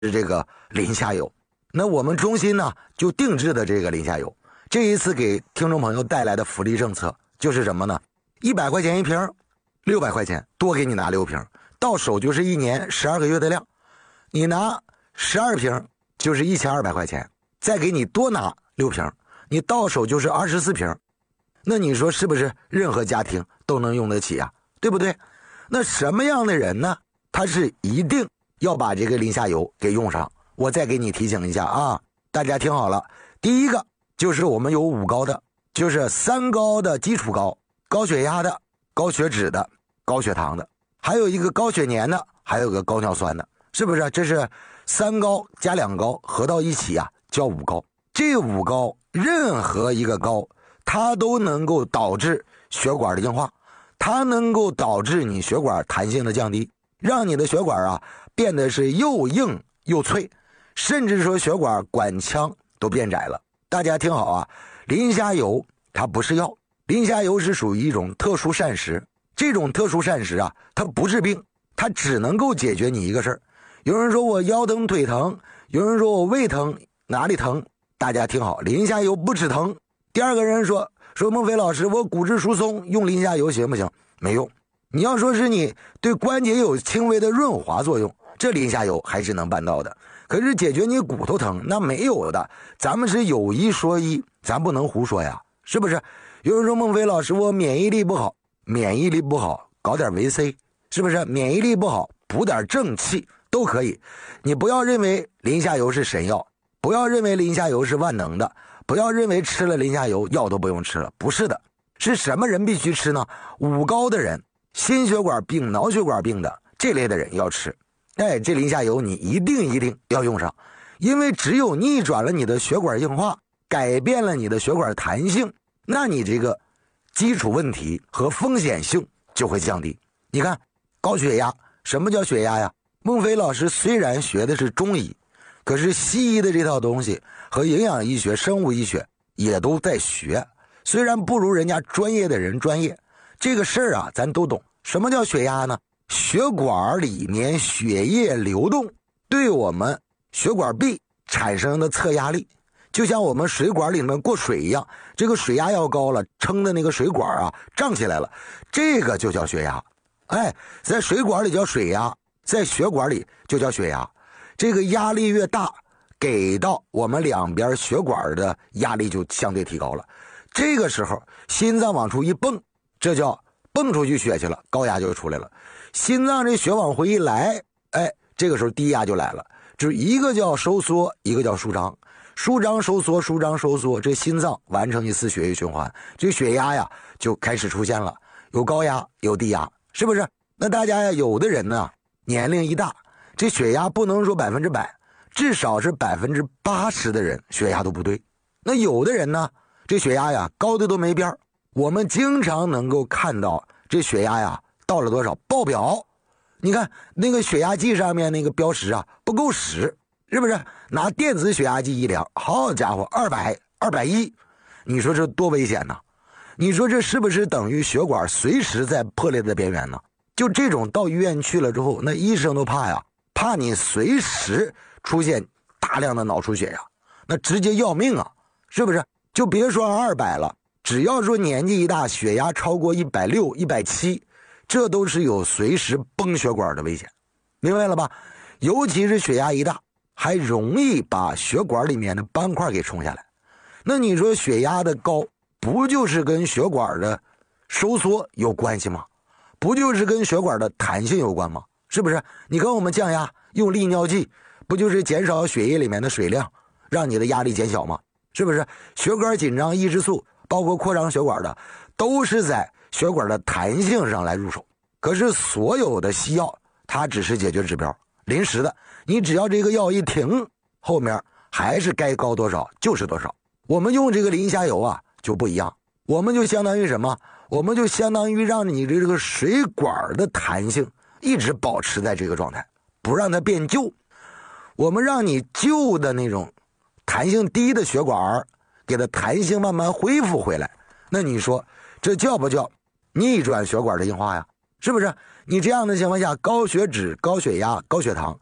是这个磷虾油。那我们中心呢就定制的这个磷虾油，这一次给听众朋友带来的福利政策就是什么呢？100块钱一瓶，600块钱多给你拿6瓶，到手就是1年12个月的量。你拿12瓶就是1200块钱，再给你多拿6瓶，你到手就是24瓶。那你说是不是任何家庭都能用得起啊？对不对？那什么样的人呢？他是一定要把这个磷虾油给用上。我再给你提醒一下啊，大家听好了。第一个就是我们有5高的，就是3高的基础高，高血压的，高血脂的，高血糖的，还有一个高血粘的，还有个高尿酸的，是不是？这是3高加2高合到一起啊，叫5高。这5高任何一个高，它都能够导致血管的硬化，它能够导致你血管弹性的降低，让你的血管啊变得是又硬又脆，甚至说血管管腔都变窄了。大家听好啊，磷虾油它不是药，磷虾油是属于一种特殊膳食。这种特殊膳食啊，它不治病，它只能够解决你一个事儿。有人说我腰疼腿疼，有人说我胃疼哪里疼，大家听好，磷虾油不止疼。第二个人说孟非老师，我骨质疏松用磷虾油行不行？没用。你要说是你对关节有轻微的润滑作用，这磷虾油还是能办到的。可是解决你骨头疼那没有的，咱们是有一说一，咱不能胡说呀，是不是？有人说孟非老师，我免疫力不好，免疫力不好搞点维 C， 是不是？免疫力不好补点正气都可以。你不要认为磷虾油是神药，不要认为磷虾油是万能的，不要认为吃了磷虾油药都不用吃了，不是的。是什么人必须吃呢？5高的人，心血管病脑血管病的这类的人要吃。这磷虾油你一定要用上，因为只有逆转了你的血管硬化，改变了你的血管弹性，那你这个基础问题和风险性就会降低。你看高血压，什么叫血压呀？孟非老师虽然学的是中医，可是西医的这套东西和营养医学生物医学也都在学，虽然不如人家专业的人专业，这个事儿啊咱都懂。什么叫血压呢？血管里面血液流动对我们血管壁产生的测压力，就像我们水管里面过水一样，这个水压要高了，撑的那个水管啊胀起来了，这个就叫血压。在水管里叫水压，在血管里就叫血压。这个压力越大，给到我们两边血管的压力就相对提高了，这个时候心脏往出一蹦，这叫蹦出去血去了，高压就出来了。心脏这血往回一来，这个时候低压就来了。就一个叫收缩，一个叫舒张，舒张收缩，舒张收缩，这心脏完成一次血液循环，这血压呀就开始出现了，有高压有低压，是不是？那大家呀，有的人呢年龄一大，这血压不能说100%，至少是80%的人血压都不对。那有的人呢，这血压呀高的都没边儿，我们经常能够看到这血压呀到了多少爆表，你看那个血压计上面那个标识啊不够使，是不是？拿电子血压计一量，好家伙，200、210，你说这多危险呢？你说这是不是等于血管随时在破裂的边缘呢？就这种到医院去了之后，那医生都怕呀，怕你随时出现大量的脑出血呀，那直接要命啊，是不是？就别说200了，只要说年纪一大，血压超过160、170，这都是有随时崩血管的危险，明白了吧？尤其是血压一大，还容易把血管里面的斑块给冲下来。那你说血压的高，不就是跟血管的收缩有关系吗？不就是跟血管的弹性有关吗？是不是？你跟我们降压用利尿剂，不就是减少血液里面的水量，让你的压力减小吗？是不是？血管紧张抑制素，包括扩张血管的，都是在血管的弹性上来入手。可是所有的西药它只是解决指标，临时的，你只要这个药一停，后面还是该高多少就是多少。我们用这个磷虾油啊就不一样，我们就相当于什么？我们就相当于让你这个水管的弹性一直保持在这个状态，不让它变旧。我们让你旧的那种弹性低的血管给它弹性慢慢恢复回来，那你说这叫不叫逆转血管的硬化呀？是不是？你这样的情况下，高血脂、高血压、高血糖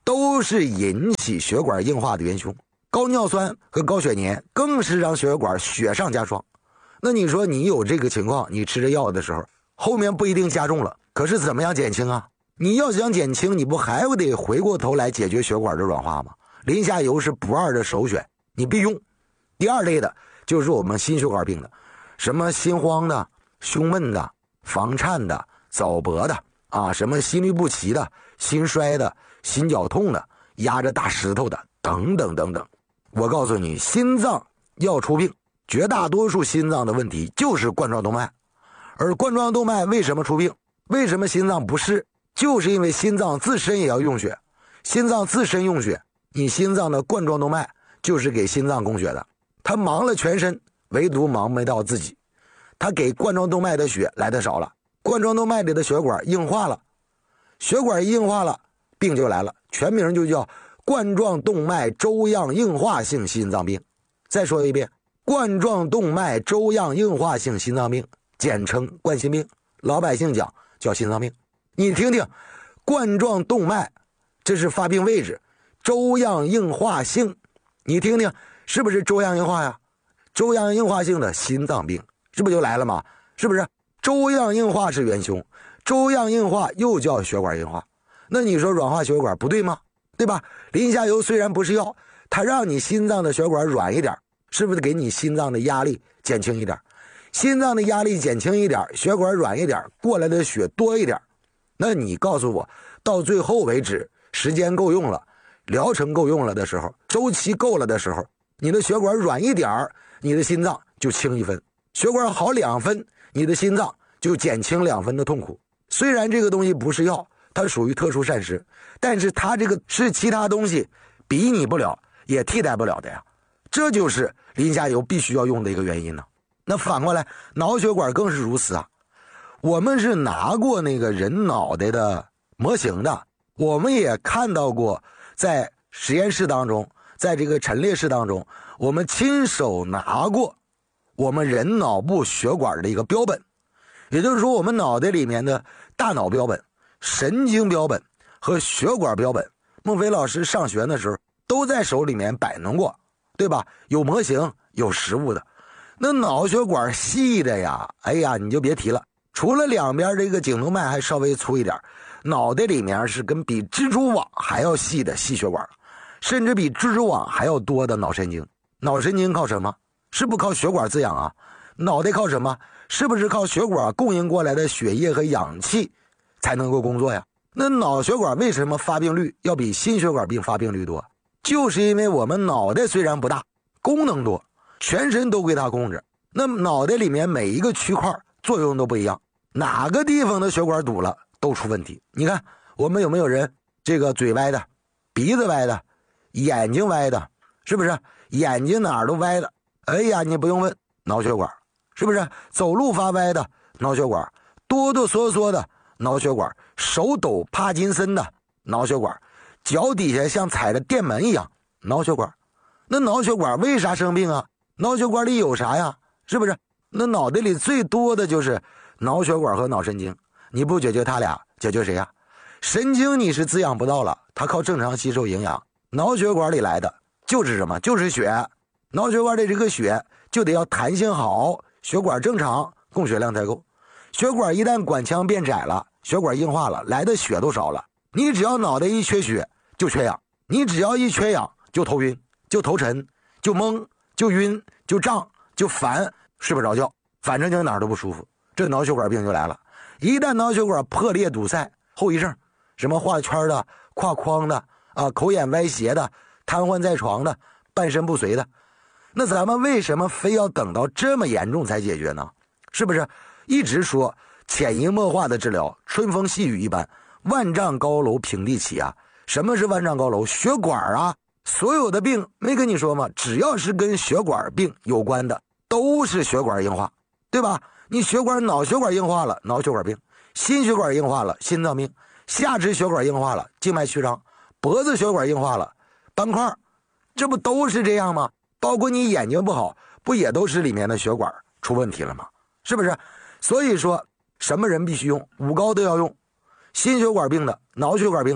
都是引起血管硬化的元凶。高尿酸和高血粘更是让血管雪上加霜。那你说你有这个情况，你吃着药的时候，后面不一定加重了，可是怎么样减轻啊？你要想减轻，你不还得回过头来解决血管的软化吗？磷虾油是不二的首选，你必用。第二类的就是我们心血管病的，什么心慌的、胸闷的、房颤的、早搏的啊，什么心律不齐的、心衰的、心绞痛的、压着大石头的等等等等。我告诉你，心脏要出病，绝大多数心脏的问题就是冠状动脉。而冠状动脉为什么出病？为什么心脏不适？就是因为心脏自身也要用血。心脏自身用血，你心脏的冠状动脉就是给心脏供血的，它忙了全身，唯独忙没到自己。它给冠状动脉的血来的少了，冠状动脉里的血管硬化了，血管一硬化了，病就来了，全名就叫冠状动脉粥样硬化性心脏病。再说一遍，冠状动脉粥样硬化性心脏病，简称冠心病，老百姓讲叫心脏病。你听听，冠状动脉这是发病位置，粥样硬化性，你听听是不是粥样硬化呀？粥样硬化性的心脏病，这不就来了吗？是不是？粥样硬化是元凶，粥样硬化又叫血管硬化，那你说软化血管不对吗？对吧？磷虾油虽然不是药，它让你心脏的血管软一点，是不是给你心脏的压力减轻一点？心脏的压力减轻一点，血管软一点，过来的血多一点。那你告诉我，到最后为止，时间够用了，疗程够用了的时候，周期够了的时候，你的血管软一点，你的心脏就轻一分；血管好2分，你的心脏就减轻2分的痛苦。虽然这个东西不是药，它属于特殊膳食，但是它这个是其他东西比拟不了，也替代不了的呀。这就是磷虾油必须要用的一个原因呢。那反过来，脑血管更是如此啊。我们是拿过那个人脑袋的模型的，我们也看到过在实验室当中，在这个陈列室当中，我们亲手拿过我们人脑部血管的一个标本，也就是说我们脑袋里面的大脑标本、神经标本和血管标本，孟非老师上学的时候都在手里面摆弄过，对吧？有模型有实物的。那脑血管细的呀，哎呀你就别提了，除了两边这个颈动脉还稍微粗一点，脑袋里面是跟比蜘蛛网还要细的细血管，甚至比蜘蛛网还要多的脑神经。脑神经靠什么？是不靠血管滋养啊？脑袋靠什么？是不是靠血管供应过来的血液和氧气才能够工作呀？那脑血管为什么发病率要比心血管病发病率多？就是因为我们脑袋虽然不大，功能多，全身都归它控制。那脑袋里面每一个区块作用都不一样，哪个地方的血管堵了都出问题。你看我们有没有人这个嘴歪的，鼻子歪的，眼睛歪的，是不是？眼睛哪儿都歪的，哎呀你不用问，脑血管，是不是？走路发歪的脑血管，哆哆嗦嗦的脑血管，手抖帕金森的脑血管，脚底下像踩着电门一样脑血管。那脑血管为啥生病啊？脑血管里有啥呀？是不是？那脑袋里最多的就是脑血管和脑神经，你不解决它俩，解决谁呀？神经你是滋养不到了，它靠正常吸收营养，脑血管里来的就是什么？就是血。脑血管里这个血就得要弹性好，血管正常，供血量才够。血管一旦管腔变窄了，血管硬化了，来的血都少了。你只要脑袋一缺血就缺氧，你只要一缺氧就头晕，就头沉，就懵，就晕，就胀，就烦，睡不着觉，反正就哪儿都不舒服，这脑血管病就来了。一旦脑血管破裂堵塞，后遗症什么画圈的、跨框的啊、口眼歪斜的、瘫痪在床的、半身不遂的。那咱们为什么非要等到这么严重才解决呢？是不是一直说潜移默化的治疗，春风细雨一般，万丈高楼平地起啊？什么是万丈高楼？血管啊！所有的病没跟你说吗？只要是跟血管病有关的都是血管硬化，对吧？你血管脑血管硬化了，脑血管病；心血管硬化了，心脏病；下肢血管硬化了，静脉曲张；脖子血管硬化了，斑块。这不都是这样吗？包括你眼睛不好，不也都是里面的血管出问题了吗？是不是？所以说什么人必须用，5高都要用。心血管病的、脑血管病的，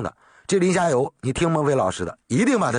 这磷虾油你听孟非老师的，一定把它